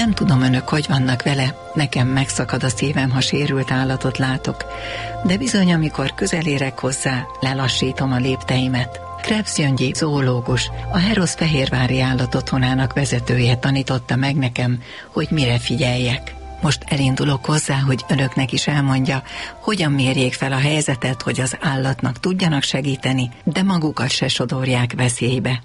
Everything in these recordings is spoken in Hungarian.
Nem tudom, önök hogy vannak vele, nekem megszakad a szívem, ha sérült állatot látok, de bizony, amikor közelérek hozzá, lelassítom a lépteimet. Krebs Gyöngyi zoológus, a Herosz-Fehérvári Állatotthonának vezetője tanította meg nekem, hogy mire figyeljek. Most elindulok hozzá, hogy önöknek is elmondja, hogyan mérjék fel a helyzetet, hogy az állatnak tudjanak segíteni, de magukat se sodorják veszélybe.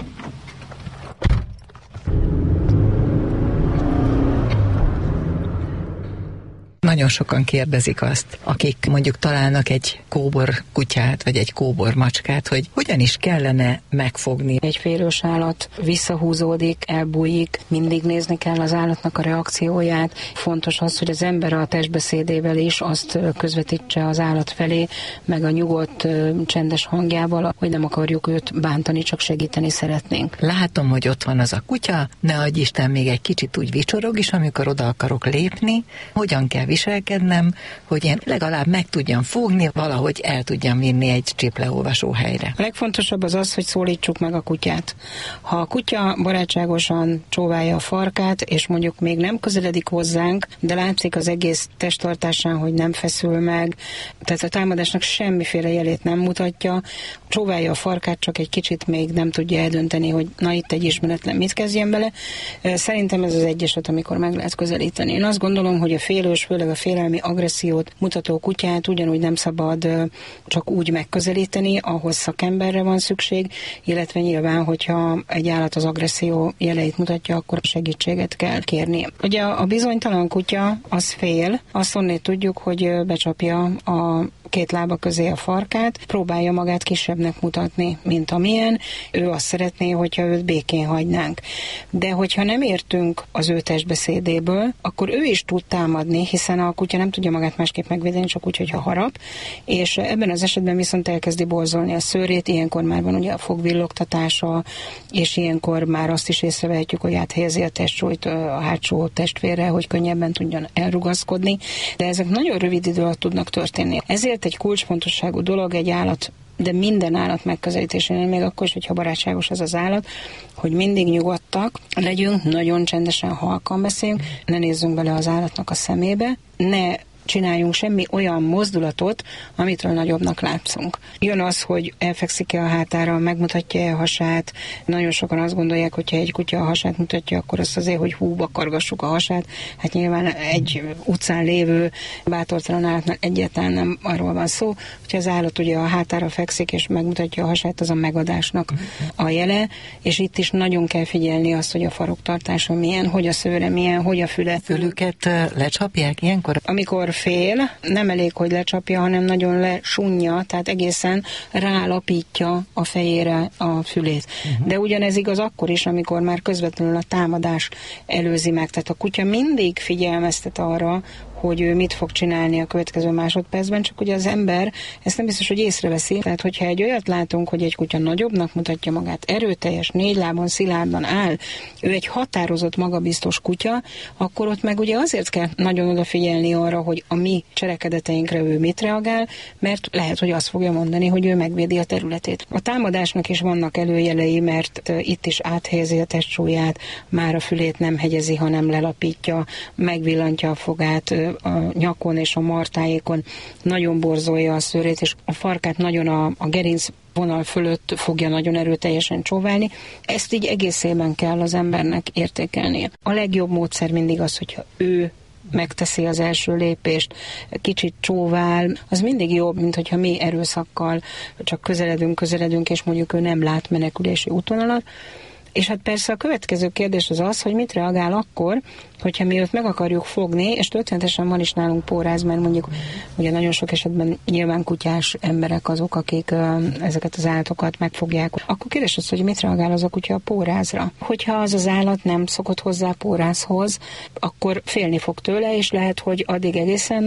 Nagyon sokan kérdezik azt, akik mondjuk találnak egy kóbor kutyát, vagy egy kóbor macskát, hogy hogyan is kellene megfogni. Egy félős állat visszahúzódik, elbújik, mindig nézni kell az állatnak a reakcióját. Fontos az, hogy az ember a testbeszédével is azt közvetítse az állat felé, meg a nyugodt, csendes hangjával, hogy nem akarjuk őt bántani, csak segíteni szeretnénk. Látom, hogy ott van az a kutya, ne adj Isten, még egy kicsit úgy vicsorog is, amikor oda akarok lépni, hogyan kell viselkednem, hogy én legalább meg tudjam fogni, valahogy el tudjam vinni egy csipleolvasó helyre. A legfontosabb az az, hogy szólítsuk meg a kutyát. Ha a kutya barátságosan csóválja a farkát, és mondjuk még nem közeledik hozzánk, de látszik az egész testtartásán, hogy nem feszül meg, tehát a támadásnak semmiféle jelét nem mutatja, csóválja a farkát, csak egy kicsit még nem tudja eldönteni, hogy na itt egy ismeretlen, mit kezdjen bele. Szerintem ez az egy eset, amikor meg lehet közelíteni. Én azt gondolom, hogy a félős, főleg a félelmi agressziót mutató kutyát ugyanúgy nem szabad csak úgy megközelíteni, ahhoz szakemberre van szükség, illetve nyilván, hogyha egy állat az agresszió jeleit mutatja, akkor segítséget kell kérni. Ugye a bizonytalan kutya az fél, azt onnét tudjuk, hogy becsapja a két lába közé a farkát, próbálja magát kisebbnek mutatni, mint amilyen. Ő azt szeretné, hogyha őt békén hagynánk. De hogyha nem értünk az ő testbeszédéből, akkor ő is tud támadni, hiszen a kutya nem tudja magát másképp megvédeni, csak úgy, hogyha harap, és ebben az esetben viszont elkezdi borzolni a szőrét, ilyenkor már van ugye a fogvillogtatása, és ilyenkor már azt is észrevehetjük, hogy áthelyezi a testsúlyt a hátsó testvérre, hogy könnyebben tudjon elrugaszkodni, de ezek nagyon rövid idő alatt tudnak történni. Ezért egy kulcsfontosságú dolog egy állat, de minden állat megközelítésénél, még akkor is, hogyha barátságos az az állat, hogy mindig nyugodtak legyünk, nagyon csendesen, halkan beszéljünk, ne nézzünk bele az állatnak a szemébe, ne csináljunk semmi olyan mozdulatot, amitől nagyobbnak látszunk. Jön az, hogy elfekszik-e a hátára, megmutatja-e a hasát. Nagyon sokan azt gondolják, hogyha egy kutya a hasát mutatja, akkor azt azért, hogy húba kargassuk a hasát. Hát nyilván egy utcán lévő bátortalan állatnál egyáltalán nem arról van szó, hogyha az állat ugye a hátára fekszik és megmutatja a hasát, az a megadásnak a jele, és itt is nagyon kell figyelni azt, hogy a faroktartása milyen, hogy a szőre milyen, hogy a füle. Fülüket lecsapják ilyenkor? Amikor fél, nem elég, hogy lecsapja, hanem nagyon lesunja, tehát egészen rálapítja a fejére a fülét. De ugyanez igaz akkor is, amikor már közvetlenül a támadás előzi meg. Tehát a kutya mindig figyelmeztet arra, hogy ő mit fog csinálni a következő másodpercben, csak ugye az ember ezt nem biztos, hogy észreveszi. Tehát, hogyha egy olyat látunk, hogy egy kutya nagyobbnak mutatja magát, erőteljes, 4 lábon szilárdan áll, ő egy határozott, magabiztos kutya, akkor ott meg ugye azért kell nagyon odafigyelni arra, hogy a mi cselekedeteinkre ő mit reagál, mert lehet, hogy azt fogja mondani, hogy ő megvédi a területét. A támadásnak is vannak előjelei, mert itt is áthelyezi a testsúlyát, már a fülét nem hegyezi, hanem lelapítja, megvillantja a fogát, a nyakon és a martájékon nagyon borzolja a szőrét, és a farkát nagyon a gerinc vonal fölött fogja nagyon erőteljesen csóválni. Ezt így egészében kell az embernek értékelnie. A legjobb módszer mindig az, hogyha ő megteszi az első lépést, kicsit csóvál, az mindig jobb, mint hogyha mi erőszakkal csak közeledünk, és mondjuk ő nem lát menekülési útvonalat. És hát persze a következő kérdés az az, hogy mit reagál akkor, hogyha mi őt meg akarjuk fogni, és történetesen van is nálunk póráz, mert mondjuk ugye nagyon sok esetben nyilván kutyás emberek azok, akik ezeket az állatokat megfogják. Akkor kérdés az, hogy mit reagál az a kutya a pórázra. Hogyha az az állat nem szokott hozzá pórázhoz, akkor félni fog tőle, és lehet, hogy addig egészen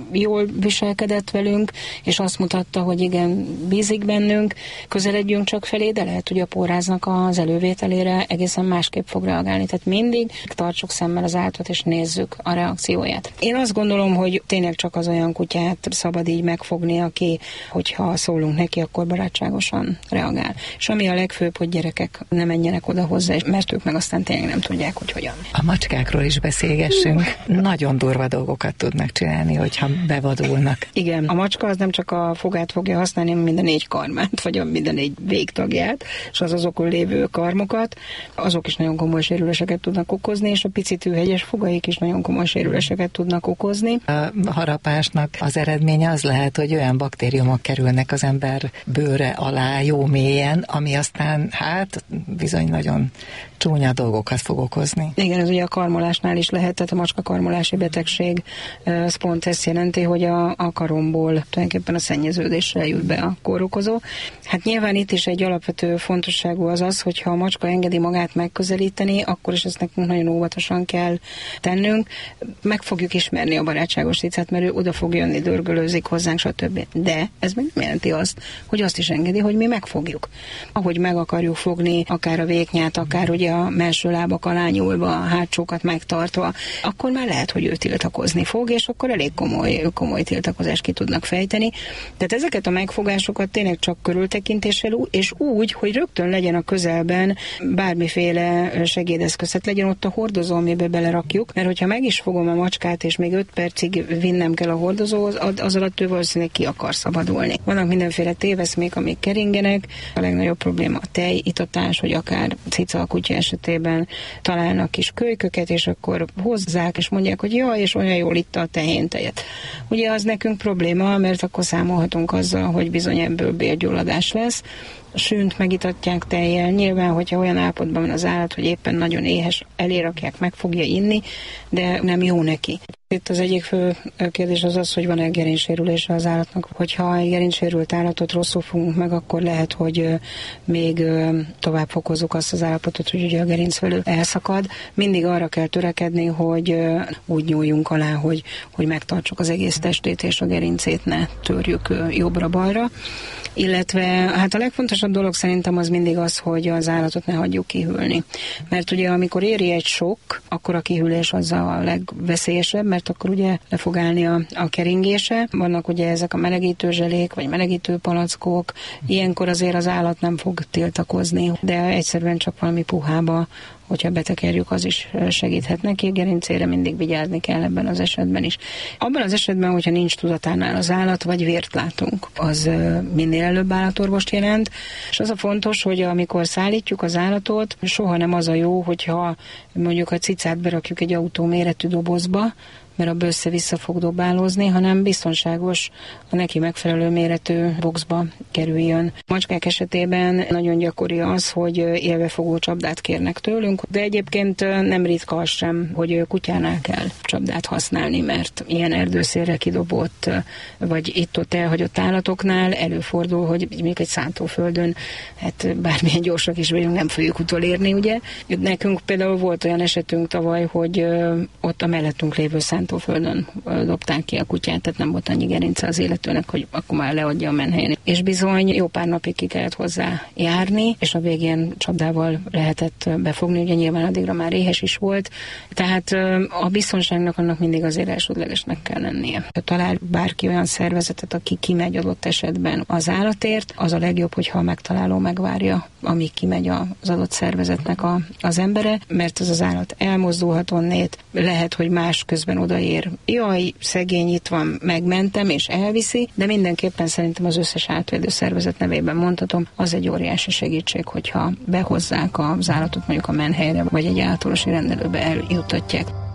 jól viselkedett velünk, és azt mutatta, hogy igen, bízik bennünk, közeledjünk csak felé, de lehet, hogy a póráznak az elővételére egészen másképp fog reagálni. Tehát mindig tartsuk szemmel az állatot, és nézzük a reakcióját. Én azt gondolom, hogy tényleg csak az olyan kutyát szabad így megfogni, aki, hogyha szólunk neki, akkor barátságosan reagál. És ami a legfőbb, hogy gyerekek ne menjenek oda hozzá, mert ők meg aztán tényleg nem tudják, hogy hogyan. A macskákról is beszélgessünk. Nagyon durva dolgokat tudnak csinálni, hogyha bevadulnak. Igen, a macska az nem csak a fogát fogja használni, hanem minden 4 karmát, vagy minden 4 végtagját, és az azokon lévő karmokat, azok is nagyon komoly sérüléseket tudnak okozni, és a pici tűhegyes fogaik is nagyon komoly sérüléseket tudnak okozni. A harapásnak az eredménye az lehet, hogy olyan baktériumok kerülnek az ember bőre alá jó mélyen, ami aztán bizony nagyon csúnya dolgokat fog okozni. Igen, ez ugye a karmolásnál is lehet, tehát a macskakarmolási betegség az pont ezt jelenti, hogy a karomból tulajdonképpen a szennyeződéssel jut be a kórokozó. Hát nyilván itt is egy alapvető fontosságú az, hogyha a macska engedi magát megközelíteni, akkor is ezt nekünk nagyon óvatosan kell tennünk. Meg fogjuk ismerni a barátságos cicát, mert ő oda fog jönni, dörgölőzik hozzánk, stb. De ez még nem jelenti azt, hogy azt is engedi, hogy mi megfogjuk. Ahogy meg akarjuk fogni, akár a véknyát, akár ugye a mellső lábak alá nyúlva, a hátsókat megtartva, akkor már lehet, hogy ő tiltakozni fog, és akkor elég komoly tiltakozást ki tudnak fejteni. Tehát ezeket a megfogásokat tényleg csak körültekintéssel, és úgy, hogy rögtön legyen a közelben bármiféle segédeszköz, legyen ott a hordozó, amiben belerakjuk, mert hogyha meg is fogom a macskát, és még 5 percig vinnem kell a hordozóhoz, az alatt ő valószínűleg ki akar szabadulni. Vannak mindenféle téveszmék, amik keringenek, a legnagyobb probléma a tejitatás, hogy akár cica, kutya esetében találnak kis kölyköket, és akkor hozzák, és mondják, hogy jaj, és olyan jól itta a tehén tejet. Ugye az nekünk probléma, mert akkor számolhatunk azzal, hogy bizony ebből bélgyulladás lesz. A sűnt megitatják tejjel. Nyilván, hogyha olyan állapotban van az állat, hogy éppen nagyon éhes, elérakják, meg fogja inni, de nem jó neki. Itt az egyik fő kérdés az, hogy van-e gerincssérülése az állatnak. Hogyha egy gerincsérült állatot rosszul fogunk meg, akkor lehet, hogy még tovább fokozzuk azt az állapotot, hogy ugye a gerincvelő elszakad. Mindig arra kell törekedni, hogy úgy nyúljunk alá, hogy megtartsuk az egész testét, és a gerincét ne törjük jobbra-balra. Illetve hát a legfontosabb dolog szerintem az mindig az, hogy az állatot ne hagyjuk kihűlni. Mert ugye amikor éri egy sok, akkor a kihűlés az a legveszélyesebb, mert akkor ugye le fog állni a keringése. Vannak ugye ezek a melegítő zselék, vagy melegítő palackok. Ilyenkor azért az állat nem fog tiltakozni, de egyszerűen csak valami puhába, hogyha betekerjük, az is segíthet neki. Gerincére mindig vigyázni kell ebben az esetben is. Abban az esetben, hogyha nincs tudatánál az állat, vagy vért látunk, az minél előbb állatorvost jelent. És az a fontos, hogy amikor szállítjuk az állatot, soha nem az a jó, hogyha mondjuk a cicát berakjuk egy autóméretű dobozba, mert abból össze-vissza fog dobálózni, hanem biztonságos, a neki megfelelő méretű boxba kerüljön. A macskák esetében nagyon gyakori az, hogy élvefogó csapdát kérnek tőlünk, de egyébként nem ritka az sem, hogy kutyánál kell csapdát használni, mert ilyen erdőszélre kidobott, vagy itt-ott elhagyott állatoknál előfordul, hogy mondjuk egy szántóföldön, hát bármilyen gyorsak is vagyunk, nem fogjuk utolérni, ugye. Nekünk például volt olyan esetünk tavaly, hogy ott a mellettünk lévő szántóföldön dobták ki a kutyát, tehát nem volt annyi gerince az illetőnek, hogy akkor már leadja a menhelyen. És bizony jó pár napig ki kellett hozzá járni, és a végén csapdával lehetett befogni, ugye nyilván addigra már éhes is volt, tehát a biztonságnak annak mindig azért elsődlegesnek kell lennie. Ha talál bárki olyan szervezetet, aki kimegy adott esetben az állatért, az a legjobb, hogyha a megtaláló megvárja, amíg kimegy az adott szervezetnek az embere, mert az állat elmozdulhat onnét, lehet, hogy más közben odaér. Jaj, szegény, itt van, megmentem, és elviszi, de mindenképpen szerintem az összes állatvédő szervezet nevében mondhatom, az egy óriási segítség, hogyha behozzák az állatot mondjuk a menhelyre, vagy egy állatorvosi rendelőbe eljuttatják.